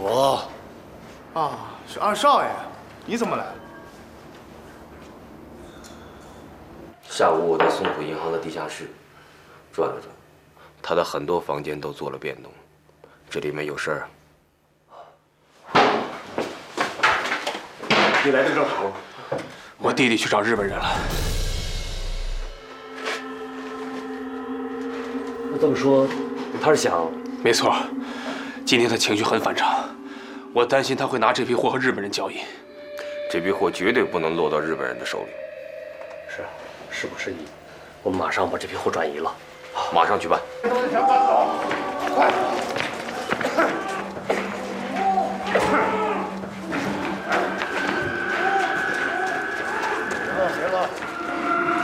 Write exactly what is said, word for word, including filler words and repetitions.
我。 啊，是二少爷，你怎么来了？ 下午我在松浦银行的地下室转了转，他的很多房间都做了变动，这里面有事儿。 你来的正好， 我弟弟去找日本人了。 那这么说，他是想…… 没错，今天他情绪很反常，我担心他会拿这批货和日本人交易。 这批货绝对不能落到日本人的手里。 是，事不迟疑，我们马上把这批货转移了， 马上去办。 东西全搬走，快！